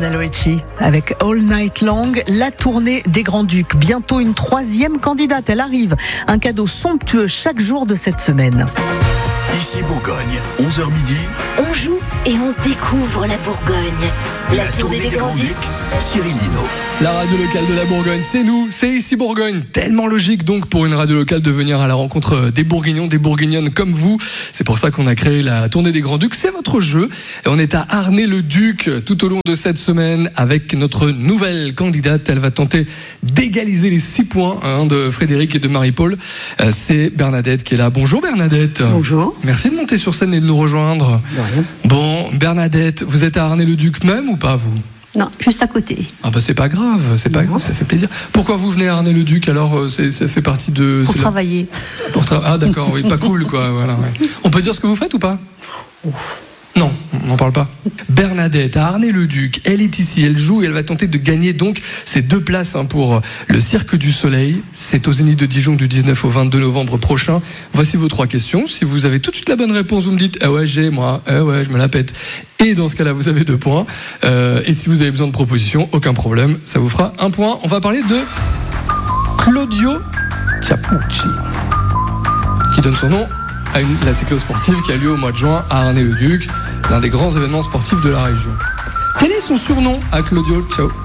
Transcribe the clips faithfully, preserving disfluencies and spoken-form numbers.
Lionel Richie avec All Night Long, la tournée des Grands-Ducs. Bientôt une troisième candidate, elle arrive. Un cadeau somptueux chaque jour de cette semaine. Ici Bourgogne, onze heures midi. On joue et on découvre la Bourgogne. La, la tournée, tournée des, des Grands-Ducs. Cyril Hinault. La radio locale de la Bourgogne, c'est nous, c'est ici Bourgogne. Tellement logique donc pour une radio locale de venir à la rencontre des Bourguignons, des Bourguignonnes comme vous. C'est pour ça qu'on a créé la tournée des Grands-Ducs. C'est votre jeu. Et on est à Arnay-le-Duc tout au long de cette semaine avec notre nouvelle candidate. Elle va tenter d'égaliser les six points hein, de Frédéric et de Marie-Paul. Euh, c'est Bernadette qui est là. Bonjour Bernadette. Bonjour. Merci de monter sur scène et de nous rejoindre. De rien. Bon, Bernadette, vous êtes à Arnay-le-Duc même ou pas vous ? Non, juste à côté. Ah bah c'est pas grave, c'est pas grave, ça fait plaisir. Pourquoi vous venez à Arnay-le-Duc alors c'est, ça fait partie de... Pour c'est travailler. La... Pour tra... Ah d'accord, oui, pas cool quoi. Voilà, ouais. On peut dire ce que vous faites ou pas ? Ouf. Non, on n'en parle pas. Bernadette à Arnay-le-Duc, elle est ici, elle joue et elle va tenter de gagner donc ces deux places hein, pour le Cirque du Soleil. C'est au Zénith de Dijon du dix-neuf au vingt-deux novembre prochain. Voici vos trois questions. Si vous avez tout de suite la bonne réponse, vous me dites « Ah ouais, j'ai, moi, ah ouais, je me la pète ». Et dans ce cas-là, vous avez deux points. Euh, et si vous avez besoin de propositions, aucun problème, ça vous fera un point. On va parler de Claudio Chiappucci, qui donne son nom à une, la cyclo-sportive qui a lieu au mois de juin à Arnay-le-Duc, l'un des grands événements sportifs de la région. Quel est son surnom à Claudio Chiappucci ?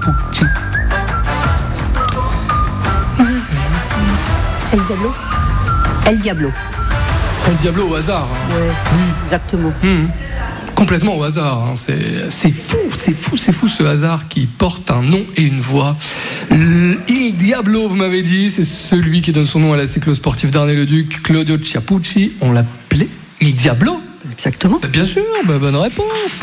El Diablo. El Diablo. El Diablo au hasard. Hein. Ouais, oui. Exactement. Mmh. Complètement au hasard. Hein. C'est, c'est fou, c'est fou, c'est fou ce hasard qui porte un nom et une voix. Il Diablo, vous m'avez dit, c'est celui qui donne son nom à la cyclo-sportive d'Arnay-le-Duc, Claudio Chiappucci. On l'appelait Il Diablo. Exactement. Bah bien sûr, bah bonne réponse.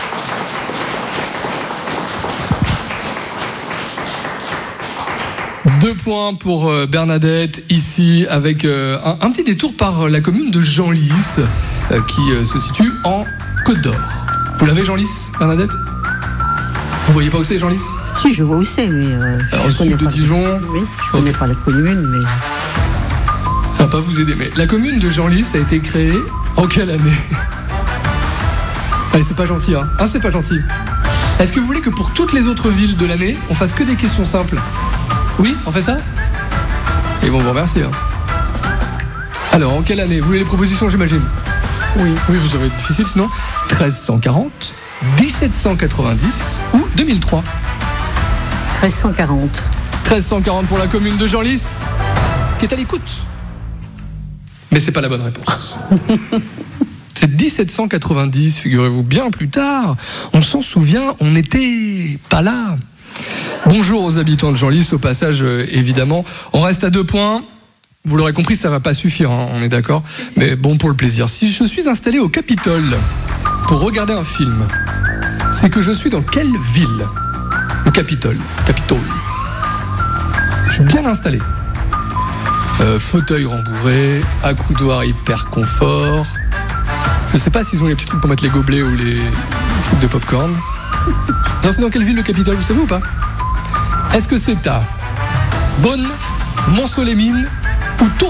Deux points pour Bernadette, ici, avec un, un petit détour par la commune de Genlis, qui se situe en Côte d'Or. Vous l'avez, Genlis, Bernadette ? Vous voyez pas où c'est, Genlis ? Si, je vois où c'est, mais... Euh, Alors, au sud de Dijon. Oui, je connais okay. pas la commune, mais... Ça va pas vous aider, mais la commune de Genlis a été créée en quelle année ? Allez, c'est pas gentil, hein. Ah, c'est pas gentil. Est-ce que vous voulez que pour toutes les autres villes de l'année, on fasse que des questions simples ? Oui, on fait ça ? Ils vont vous remercier. Hein. Alors, en quelle année ? Vous voulez les propositions, j'imagine ? Oui. Oui, vous aurez difficile sinon. treize cent quarante, dix-sept cent quatre-vingt-dix ou deux mille trois ? treize cent quarante. treize cent quarante pour la commune de Genlis, qui est à l'écoute. Mais c'est pas la bonne réponse. C'est dix-sept cent quatre-vingt-dix, figurez-vous, bien plus tard. On s'en souvient, on n'était pas là. Bonjour aux habitants de Genlis, au passage, euh, évidemment. On reste à deux points. Vous l'aurez compris, ça va pas suffire, hein, on est d'accord. Mais bon, pour le plaisir. Si je suis installé au Capitole pour regarder un film, c'est que je suis dans quelle ville ? Le Capitole. Capitole. Je suis bien installé. Euh, fauteuil rembourré, accoudoir hyper confort. Je sais pas s'ils ont les petits trucs pour mettre les gobelets ou les trucs de popcorn. Non, c'est dans quelle ville le Capitole, vous savez ou pas ? Est-ce que c'est à Beaune, Montceau-les-Mines ou Tournu ?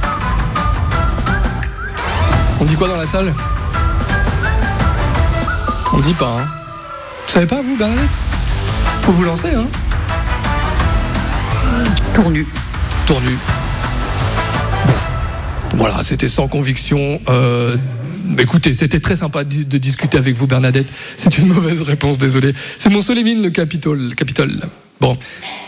On dit quoi dans la salle ? On dit pas, hein. Vous savez pas, vous, Bernadette ? Faut vous lancer, hein. Tournu. Tournu. Bon. Voilà, c'était sans conviction. Euh, écoutez, c'était très sympa de discuter avec vous, Bernadette. C'est une mauvaise réponse, désolé. C'est Montceau-les-Mines, le Capitole. Le Capitole. Bon, désolé ?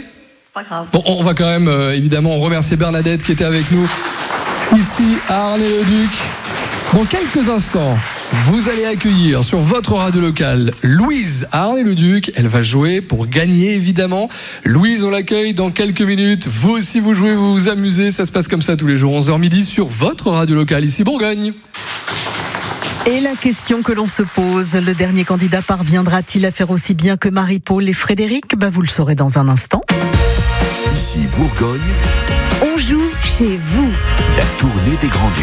Pas grave. Bon, on va quand même, euh, évidemment, remercier Bernadette qui était avec nous ici à Arnay-le-Duc. Dans quelques instants, vous allez accueillir sur votre radio locale Louise à Arnay-le-Duc. Elle va jouer pour gagner, évidemment. Louise, on l'accueille dans quelques minutes. Vous aussi, vous jouez, vous vous amusez. Ça se passe comme ça tous les jours, onze heures midi, sur votre radio locale, ici Bourgogne. Et la question que l'on se pose, le dernier candidat parviendra-t-il à faire aussi bien que Marie-Paul et Frédéric ? Bah, vous le saurez dans un instant. Ici Bourgogne, on joue chez vous. La tournée des Grands-Ducs.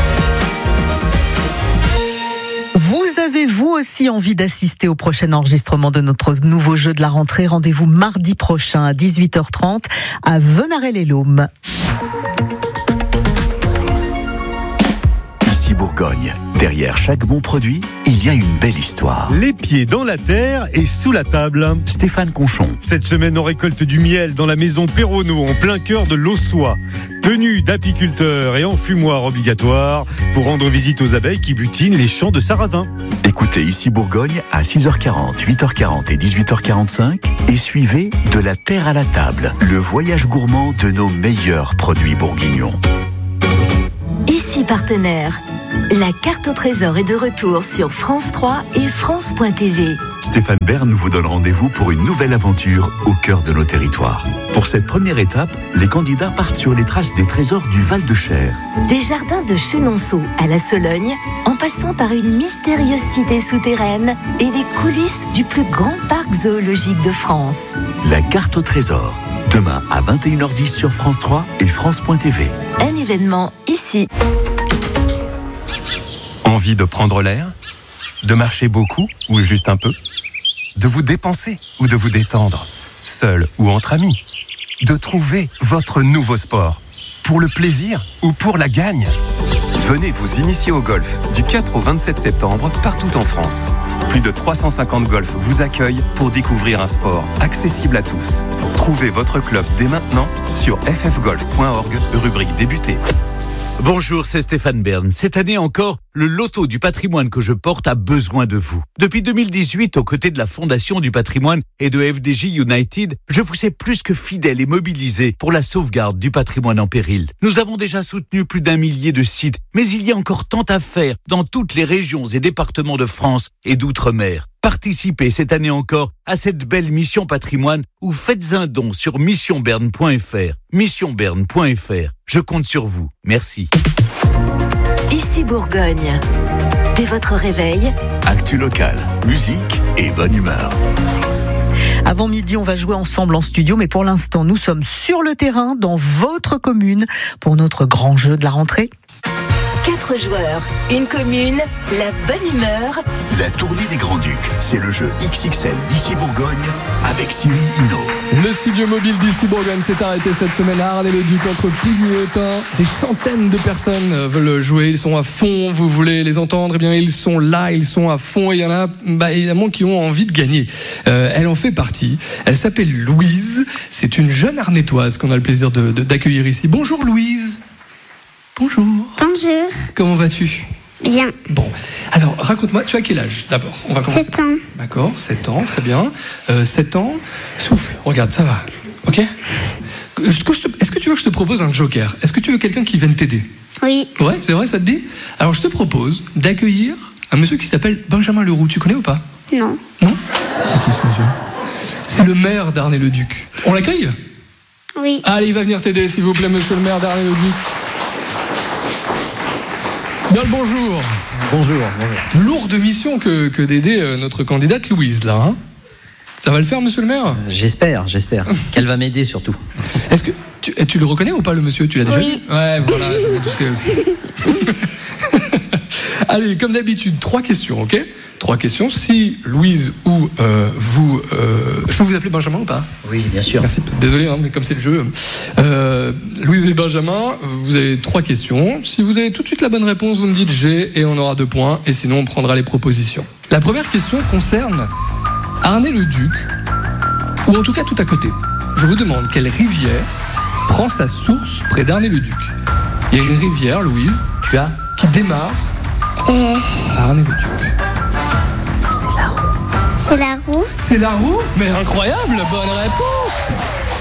Vous avez vous aussi envie d'assister au prochain enregistrement de notre nouveau jeu de la rentrée ? Rendez-vous mardi prochain à dix-huit heures trente à Venarel-les-Laumes. Ici Bourgogne. Derrière chaque bon produit, il y a une belle histoire. Les pieds dans la terre et sous la table. Stéphane Conchon. Cette semaine, on récolte du miel dans la maison Perronneau, en plein cœur de l'Aussois. Tenue d'apiculteur et enfumoir obligatoire pour rendre visite aux abeilles qui butinent les champs de sarrasin. Écoutez Ici Bourgogne à six heures quarante, huit heures quarante et dix-huit heures quarante-cinq et suivez De la terre à la table, le voyage gourmand de nos meilleurs produits bourguignons. Ici partenaire. La carte au trésor est de retour sur France trois et France point T V. Stéphane Bern vous donne rendez-vous pour une nouvelle aventure au cœur de nos territoires. Pour cette première étape, les candidats partent sur les traces des trésors du Val-de-Cher. Des jardins de Chenonceau à la Sologne, en passant par une mystérieuse cité souterraine et des coulisses du plus grand parc zoologique de France. La carte au trésor, demain à vingt et une heures dix sur France trois et France point T V. Un événement ici. Envie de prendre l'air? De marcher beaucoup ou juste un peu? De vous dépenser ou de vous détendre? Seul ou entre amis? De trouver votre nouveau sport? Pour le plaisir ou pour la gagne? Venez vous initier au golf du quatre au vingt-sept septembre partout en France. Plus de trois cent cinquante golfs vous accueillent pour découvrir un sport accessible à tous. Trouvez votre club dès maintenant sur f f golf point org, rubrique débuter. Bonjour, c'est Stéphane Bern. Cette année encore, le loto du patrimoine que je porte a besoin de vous. Depuis deux mille dix-huit, aux côtés de la Fondation du patrimoine et de F D J United, je vous sais plus que fidèle et mobilisé pour la sauvegarde du patrimoine en péril. Nous avons déjà soutenu plus d'un millier de sites, mais il y a encore tant à faire dans toutes les régions et départements de France et d'outre-mer. Participez cette année encore à cette belle mission patrimoine ou faites un don sur mission bern point f r. mission bern point f r. Je compte sur vous. Merci. Ici Bourgogne. Dès votre réveil, Actu local, musique et bonne humeur. Avant midi, on va jouer ensemble en studio, mais pour l'instant, nous sommes sur le terrain, dans votre commune, pour notre grand jeu de la rentrée. quatre joueurs, une commune, la bonne humeur. La tournée des Grands-Ducs, c'est le jeu X X L d'Ici Bourgogne avec Cyril Hinault. Le studio mobile d'Ici Bourgogne s'est arrêté cette semaine à Arnay-le-Duc entre Pigny-Autun. Des centaines de personnes veulent jouer, ils sont à fond, vous voulez les entendre, eh bien ils sont là, ils sont à fond et il y en a bah, évidemment qui ont envie de gagner. Euh, elle en fait partie, elle s'appelle Louise, c'est une jeune Arnaytoise qu'on a le plaisir de, de, d'accueillir ici. Bonjour Louise. Bonjour. Bonjour. Comment vas-tu ? Bien. Bon, alors raconte-moi, tu as quel âge d'abord ? On va commencer. sept ans. D'accord, sept ans, très bien. Euh, sept ans, souffle, regarde, ça va. Ok ? Est-ce que, je te, est-ce que tu veux que je te propose un joker ? Est-ce que tu veux quelqu'un qui vienne t'aider ? Oui. Ouais, c'est vrai, ça te dit ? Alors je te propose d'accueillir un monsieur qui s'appelle Benjamin Leroux. Tu connais ou pas ? Non. Non ? C'est qui ce monsieur ? C'est le maire d'Arnay-le-Duc. On l'accueille ? Oui. Allez, il va venir t'aider, s'il vous plaît, monsieur le maire d'Arnay-le-Duc. Bien le bonjour. Bonjour. bonjour. Lourde mission que, que d'aider euh, notre candidate Louise, là. Hein, ça va le faire, monsieur le maire ? euh, J'espère, j'espère. Qu'elle va m'aider, surtout. Est-ce que tu, tu le reconnais ou pas, le monsieur ? Tu l'as déjà Oui. vu ? Ouais, voilà, je m'en doutais aussi. Allez, comme d'habitude, trois questions, ok ? Trois questions. Si Louise ou euh, vous... Euh, je peux vous appeler Benjamin ou pas ? Oui, bien sûr. Merci. Désolé, hein, mais comme c'est le jeu. Euh, Louise et Benjamin, vous avez trois questions. Si vous avez tout de suite la bonne réponse, vous me dites j'ai et on aura deux points. Et sinon, on prendra les propositions. La première question concerne Arnay-le-Duc, ou en tout cas tout à côté. Je vous demande quelle rivière prend sa source près d'Arnay-le-Duc. Il y a une rivière, Louise, Tu as qui démarre à Arnay-le-Duc. C'est la roue. C'est la roue ? Mais incroyable, bonne réponse.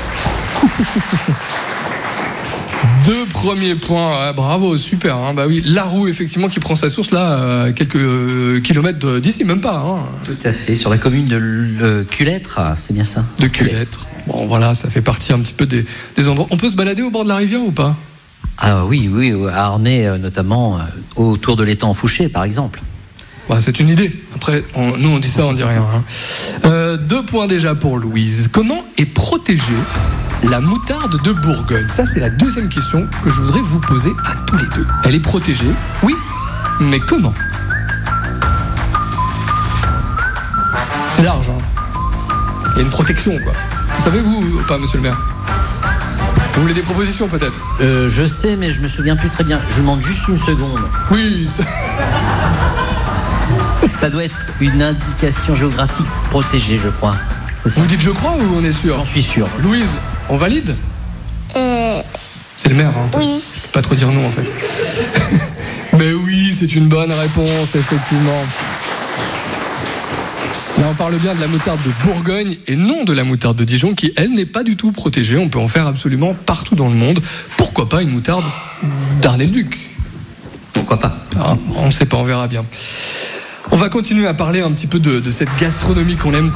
Deux premiers points, ouais, bravo, super. Hein, bah oui, la roue effectivement qui prend sa source là, euh, quelques euh, kilomètres d'ici, même pas. Hein. Tout à fait. Sur la commune de Le Culêtre, c'est bien ça ? De Culêtre. Bon voilà, ça fait partie un petit peu des, des endroits. On peut se balader au bord de la rivière ou pas ? Ah oui, oui, à Arnay notamment, autour de l'étang Fouché par exemple. Bah, c'est une idée. Après, on, nous on dit ça, on dit rien. Hein. Euh, deux points déjà pour Louise. Comment est protégée la moutarde de Bourgogne ? Ça, c'est la deuxième question que je voudrais vous poser à tous les deux. Elle est protégée, oui, mais comment ? C'est large, hein. Il y a une protection, quoi. Vous savez, vous, ou pas, monsieur le maire ? Vous voulez des propositions peut-être? Euh, je sais, mais je me souviens plus très bien. Je vous demande juste une seconde. Oui. Ça doit être une indication géographique protégée, je crois. Vous dites je crois ou on est sûr? J'en suis sûr. Louise, on valide? Euh, C'est le maire, hein. oui. Pas trop dire non en fait. Mais oui, c'est une bonne réponse, effectivement. Là, on parle bien de la moutarde de Bourgogne et non de la moutarde de Dijon qui, elle, n'est pas du tout protégée. On peut en faire absolument partout dans le monde. Pourquoi pas une moutarde d'Arnay-le-Duc? Pourquoi pas? Ah, on ne sait pas, on verra bien. On va continuer à parler un petit peu de, de cette gastronomie qu'on aime